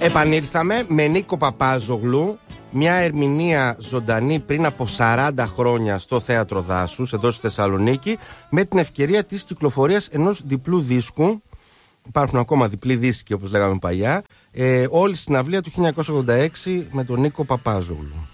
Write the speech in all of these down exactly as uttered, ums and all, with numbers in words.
Επανήλθαμε με Νίκο Παπάζογλου, μια ερμηνεία ζωντανή πριν από σαράντα χρόνια στο Θέατρο Δάσους, εδώ στη Θεσσαλονίκη, με την ευκαιρία της κυκλοφορίας ενός διπλού δίσκου. Υπάρχουν ακόμα διπλοί δίσκοι, όπως λέγαμε παλιά. Ε, όλη στην αυλία του χίλια εννιακόσια ογδόντα έξι με τον Νίκο Παπάζογλου.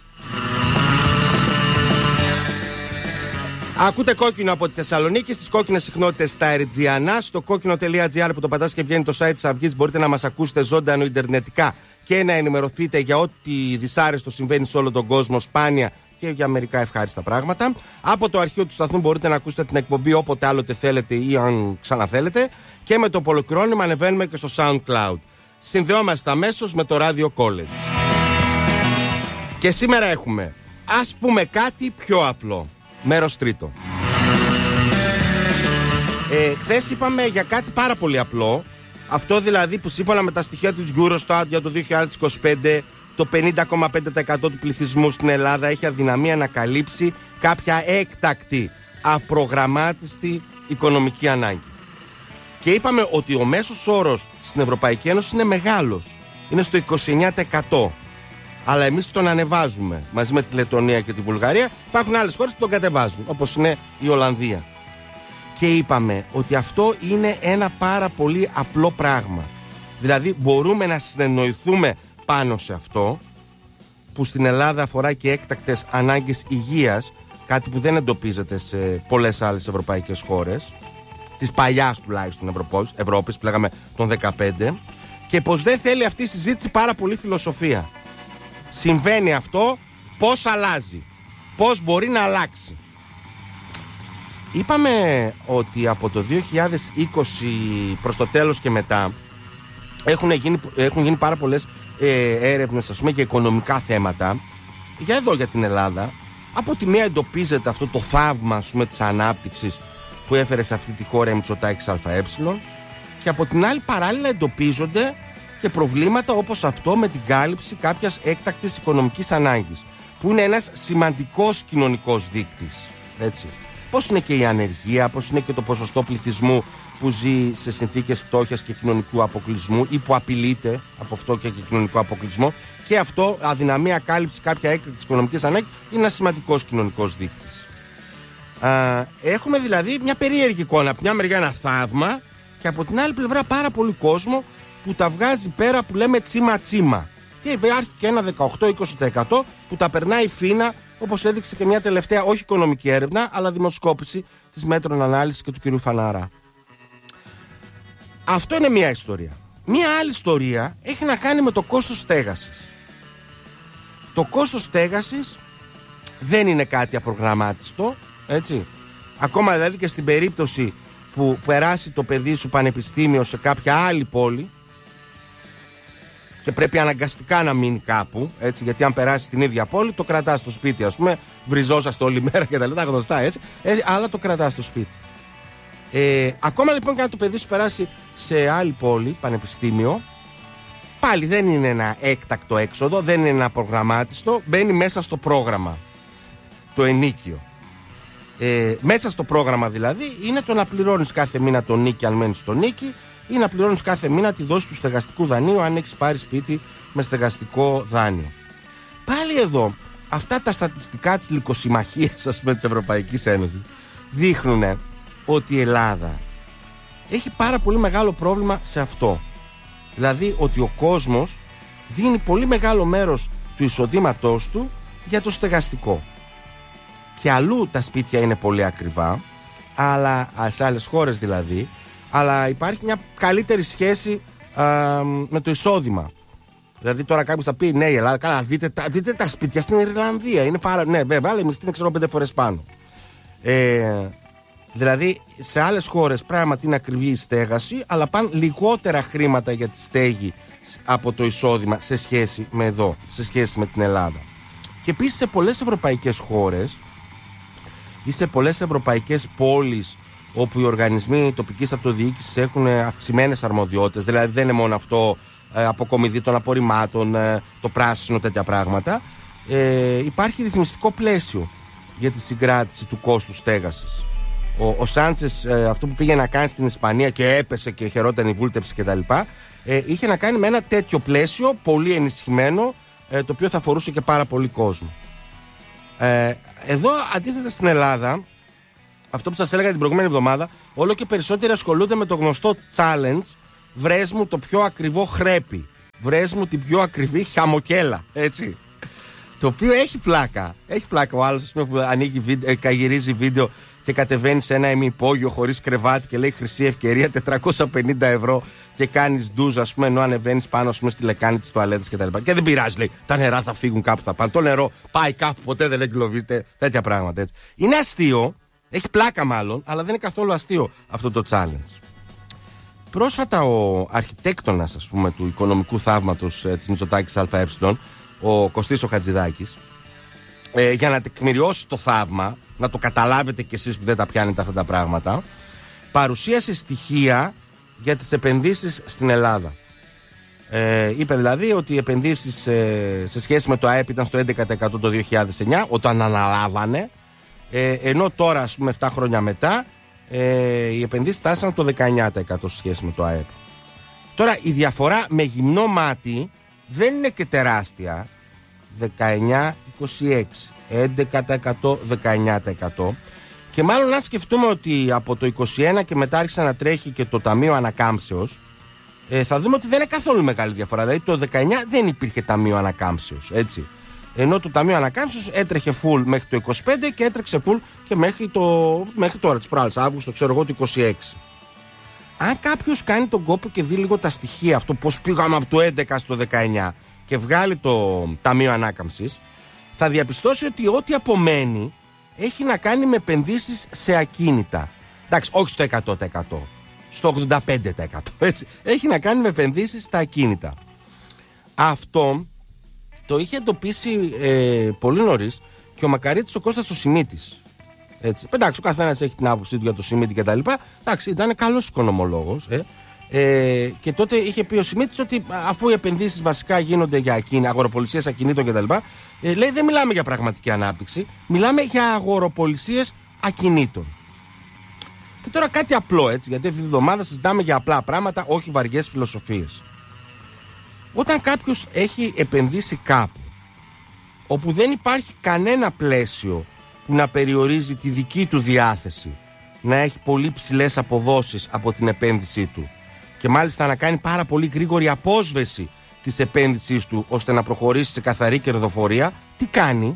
Ακούτε Κόκκινο από τη Θεσσαλονίκη, στις κόκκινες συχνότητες στα Ερτζιανά. Στο κόκκινο.gr που το πατάς και βγαίνει το site της Αυγής, μπορείτε να μας ακούσετε ζωντανό ιντερνετικά και να ενημερωθείτε για ό,τι δυσάρεστο συμβαίνει σε όλο τον κόσμο, σπάνια και για μερικά ευχάριστα πράγματα. Από το αρχείο του σταθμού μπορείτε να ακούσετε την εκπομπή όποτε άλλοτε θέλετε ή αν ξαναθέλετε. Και με το ολοκληρώνημα ανεβαίνουμε και στο SoundCloud. Συνδεόμαστε αμέσως με το Radio College. Και σήμερα έχουμε, ας πούμε, κάτι πιο απλό. Μέρος τρίτο. Ε, χθες είπαμε για κάτι πάρα πολύ απλό. Αυτό δηλαδή που σύμφωνα με τα στοιχεία του Eurostat για το δύο χιλιάδες είκοσι πέντε, το πενήντα κόμμα πέντε τοις εκατό του πληθυσμού στην Ελλάδα έχει αδυναμία να καλύψει κάποια έκτακτη, απρογραμμάτιστη οικονομική ανάγκη. Και είπαμε ότι ο μέσος όρος στην Ευρωπαϊκή Ένωση είναι μεγάλος. Είναι στο είκοσι εννέα τοις εκατό. Αλλά εμείς τον ανεβάζουμε μαζί με τη Λετωνία και τη Βουλγαρία. Υπάρχουν άλλες χώρες που τον κατεβάζουν, όπως είναι η Ολλανδία. Και είπαμε ότι αυτό είναι ένα πάρα πολύ απλό πράγμα. Δηλαδή μπορούμε να συνεννοηθούμε πάνω σε αυτό, που στην Ελλάδα αφορά και έκτακτες ανάγκες υγείας, κάτι που δεν εντοπίζεται σε πολλές άλλες ευρωπαϊκές χώρες, της παλιάς τουλάχιστον Ευρώπης, που λέγαμε τον δεκαπέντε, και πως δεν θέλει αυτή η συζήτηση πάρα πολύ φιλοσοφία. Συμβαίνει αυτό, πώς αλλάζει, πώς μπορεί να αλλάξει. Είπαμε ότι από το δύο χιλιάδες είκοσι προς το τέλος και μετά έχουν γίνει, έχουν γίνει πάρα πολλές ε, έρευνες, ας πούμε, για οικονομικά θέματα για εδώ, για την Ελλάδα. Από τη μία εντοπίζεται αυτό το θαύμα, ας πούμε, της ανάπτυξης που έφερε σε αυτή τη χώρα η Μητσοτάκης ΑΕ, και από την άλλη παράλληλα εντοπίζονται και προβλήματα όπως αυτό με την κάλυψη κάποιας έκτακτης οικονομικής ανάγκης, που είναι ένας σημαντικός κοινωνικός δείκτης. Έτσι. Πώς είναι και η ανεργία, πώς είναι και το ποσοστό πληθυσμού που ζει σε συνθήκες φτώχειας και κοινωνικού αποκλεισμού ή που απειλείται από αυτό και, και κοινωνικό αποκλεισμό. Και αυτό, αδυναμία κάλυψη κάποια έκτακτης οικονομικής ανάγκης, είναι ένας σημαντικός κοινωνικός δείκτης. Α, έχουμε δηλαδή μια περίεργη εικόνα. Από μια μεριά ένα θαύμα και από την άλλη πλευρά πάρα πολύ κόσμο που τα βγάζει πέρα, που λέμε τσίμα τσίμα. Και υπάρχει και ένα δεκαοκτώ με είκοσι τοις εκατό που τα περνάει φίνα, όπως έδειξε και μια τελευταία, όχι οικονομική έρευνα, αλλά δημοσκόπηση της Μέτρων Ανάλυσης και του κ. Φανάρα. Αυτό είναι μια ιστορία. Μια άλλη ιστορία έχει να κάνει με το κόστος στέγασης. Το κόστος στέγασης δεν είναι κάτι απρογραμμάτιστο, έτσι. Ακόμα δηλαδή και στην περίπτωση που περάσει το παιδί σου πανεπιστήμιο σε κάποια άλλη πόλη και πρέπει αναγκαστικά να μείνει κάπου, έτσι, γιατί αν περάσει στην ίδια πόλη το κρατάς στο σπίτι, ας πούμε, βριζόσαστε όλη μέρα και τα λοιπά, γνωστά, έτσι, έτσι, αλλά το κρατάς στο σπίτι. Ε, ακόμα λοιπόν και αν το παιδί σου περάσει σε άλλη πόλη, πανεπιστήμιο, πάλι δεν είναι ένα έκτακτο έξοδο, δεν είναι ένα προγραμμάτιστο, μπαίνει μέσα στο πρόγραμμα, το ενίκιο. Ε, μέσα στο πρόγραμμα δηλαδή είναι το να πληρώνεις κάθε μήνα το νίκη αν μένεις στο νίκη, ή να πληρώνεις κάθε μήνα τη δόση του στεγαστικού δανείου αν έχεις πάρει σπίτι με στεγαστικό δάνειο. Πάλι εδώ αυτά τα στατιστικά της λυκοσυμμαχίας, ας πούμε, της Ευρωπαϊκής Ένωσης δείχνουν ότι η Ελλάδα έχει πάρα πολύ μεγάλο πρόβλημα σε αυτό. Δηλαδή ότι ο κόσμος δίνει πολύ μεγάλο μέρος του εισοδήματός του για το στεγαστικό. Και αλλού τα σπίτια είναι πολύ ακριβά, αλλά σε άλλες χώρες δηλαδή, αλλά υπάρχει μια καλύτερη σχέση α, με το εισόδημα. Δηλαδή τώρα κάποιος θα πει ναι, η Ελλάδα, καλά, δείτε τα, δείτε τα σπίτια στην Ιρλανδία, είναι πάρα, ναι βέβαια, αλλά η μισθή είναι ξέρω πέντε φορές πάνω. Ε, δηλαδή σε άλλες χώρες πράγματι είναι ακριβή η στέγαση, αλλά πάνε λιγότερα χρήματα για τη στέγη από το εισόδημα σε σχέση με εδώ, σε σχέση με την Ελλάδα. Και επίσης σε πολλές ευρωπαϊκές χώρες ή σε πολλές ευρωπαϊκές πόλεις όπου οι οργανισμοί τοπικής αυτοδιοίκησης έχουν αυξημένες αρμοδιότητες, δηλαδή δεν είναι μόνο αυτό, ε, αποκομιδή των απορριμμάτων, ε, το πράσινο, τέτοια πράγματα, ε, υπάρχει ρυθμιστικό πλαίσιο για τη συγκράτηση του κόστου στέγασης. Ο, ο Σάντσες, ε, αυτό που πήγε να κάνει στην Ισπανία και έπεσε και χαιρόταν η βούλτεψη κτλ., ε, είχε να κάνει με ένα τέτοιο πλαίσιο, πολύ ενισχυμένο, ε, το οποίο θα αφορούσε και πάρα πολύ κόσμο. Ε, εδώ, αντίθετα στην Ελλάδα, αυτό που σας έλεγα την προηγούμενη εβδομάδα, όλο και περισσότεροι ασχολούνται με το γνωστό challenge, βρες μου το πιο ακριβό χρέπι, βρες μου την πιο ακριβή χαμοκέλα, έτσι. Το οποίο έχει πλάκα. Έχει πλάκα ο άλλος που ανοίγει βίντεο, καγυρίζει βίντεο και κατεβαίνει σε ένα ημιυπόγειο χωρίς κρεβάτι και λέει χρυσή ευκαιρία τετρακόσια πενήντα ευρώ και κάνεις ντουζ, ας πούμε, ενώ ανεβαίνεις πάνω, ας πούμε, στη λεκάνη της τουαλέτας κτλ. Και, και δεν πειράζει, λέει. Τα νερά θα φύγουν κάπου, θα πάνε. Το νερό πάει κάπου, ποτέ δεν εγκλωβίζεται. Τέτοια πράγματα έτσι. Είναι αστείο, έχει πλάκα μάλλον, αλλά δεν είναι καθόλου αστείο αυτό το challenge. Πρόσφατα ο αρχιτέκτονας, ας πούμε, του οικονομικού θαύματος ε, της Μητσοτάκης ΑΕ, ο Κωστής ο Χατζηδάκης, ε, για να τεκμηριώσει το θαύμα, να το καταλάβετε κι εσείς που δεν τα πιάνετε αυτά τα πράγματα, παρουσίασε στοιχεία για τις επενδύσεις στην Ελλάδα. Ε, είπε δηλαδή ότι οι επενδύσεις ε, σε σχέση με το ΑΕΠ ήταν στο έντεκα τοις εκατό το δύο χιλιάδες εννιά, όταν αναλάβανε, ε, ενώ τώρα, ας πούμε, επτά χρόνια μετά, ε, οι επενδύσεις φτάσαν το δεκαεννιά τοις εκατό σε σχέση με το ΑΕΠ. Τώρα η διαφορά με γυμνό μάτι δεν είναι και τεράστια. δεκαεννιά είκοσι έξι, έντεκα τοις εκατό, δεκαεννιά τοις εκατό. Και μάλλον αν σκεφτούμε ότι από το είκοσι ένα και μετά άρχισε να τρέχει και το Ταμείο Ανακάμψεως, ε, θα δούμε ότι δεν είναι καθόλου μεγάλη διαφορά. Δηλαδή το δεκαεννιά δεν υπήρχε Ταμείο Ανακάμψεως, έτσι. Ενώ το Ταμείο Ανακάμψεως έτρεχε full μέχρι το είκοσι πέντε και έτρεξε full και μέχρι, το, μέχρι τώρα, τις προάλλες, Αύγουστο, ξέρω εγώ, το είκοσι έξι. Αν κάποιος κάνει τον κόπο και δει λίγο τα στοιχεία, αυτό πώς πήγαμε από το έντεκα στο δεκαεννιά και βγάλει το Ταμείο Ανάκαμψης, θα διαπιστώσει ότι ό,τι απομένει έχει να κάνει με επενδύσεις σε ακίνητα. Εντάξει, όχι στο εκατό τοις εκατό, στο ογδόντα πέντε τοις εκατό, έτσι. Έχει να κάνει με επενδύσεις στα ακίνητα. Αυτό το είχε εντοπίσει ε, πολύ νωρίς και ο Μακαρίτης ο Κώστας ο Σιμίτης. Έτσι. Εντάξει, ο καθένας έχει την άποψή του για το Σιμίτη και τα λοιπά. Εντάξει, ήταν καλός οικονομολόγος. Ε. Ε, και τότε είχε πει ο Σιμίτης ότι αφού οι επενδύσεις βασικά γίνονται για ακίνη, αγοροπολισίες ακινήτων κτλ., ε, λέει δεν μιλάμε για πραγματική ανάπτυξη, μιλάμε για αγοροπολισίες ακινήτων. Και τώρα κάτι απλό, έτσι, γιατί αυτή τη βδομάδα συζητάμε για απλά πράγματα, όχι βαριές φιλοσοφίες. Όταν κάποιος έχει επενδύσει κάπου όπου δεν υπάρχει κανένα πλαίσιο που να περιορίζει τη δική του διάθεση να έχει πολύ ψηλές αποδόσεις από την επένδυσή του και μάλιστα να κάνει πάρα πολύ γρήγορη απόσβεση της επένδυσής του ώστε να προχωρήσει σε καθαρή κερδοφορία, τι κάνει?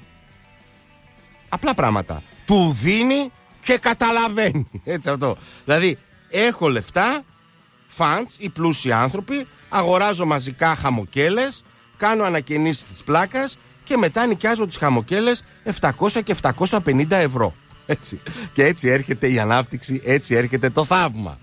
Απλά πράγματα. Του δίνει και καταλαβαίνει. Έτσι αυτό. Δηλαδή, έχω λεφτά, funds, οι πλούσιοι άνθρωποι, αγοράζω μαζικά χαμοκέλες, κάνω ανακαινήσεις της πλάκας και μετά νοικιάζω τις χαμοκέλες επτακόσια και επτακόσια πενήντα ευρώ. Έτσι. Και έτσι έρχεται η ανάπτυξη, έτσι έρχεται το θαύμα.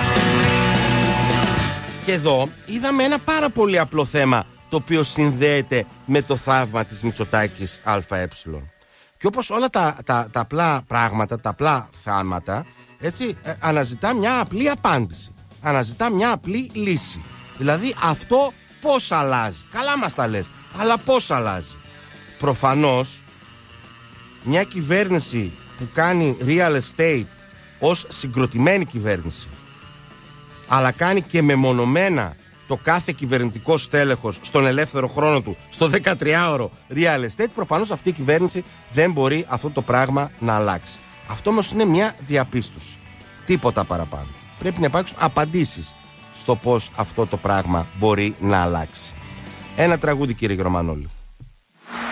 Και εδώ είδαμε ένα πάρα πολύ απλό θέμα το οποίο συνδέεται με το θαύμα της Μητσοτάκης ΑΕ. Και όπως όλα τα, τα, τα απλά πράγματα, τα απλά θάματα, έτσι, ε, αναζητά μια απλή απάντηση. Αναζητά μια απλή λύση. Δηλαδή αυτό πώς αλλάζει? Καλά μας τα λες, αλλά πώς αλλάζει? Προφανώς μια κυβέρνηση που κάνει real estate ως συγκροτημένη κυβέρνηση, αλλά κάνει και μεμονωμένα το κάθε κυβερνητικό στέλεχος στον ελεύθερο χρόνο του στο δεκατριάωρο real estate, προφανώς αυτή η κυβέρνηση δεν μπορεί αυτό το πράγμα να αλλάξει. Αυτό όμως είναι μια διαπίστωση, τίποτα παραπάνω. Πρέπει να υπάρξουν απαντήσεις στο πώς αυτό το πράγμα μπορεί να αλλάξει. Ένα τραγούδι, κύριε Γερμανόλη.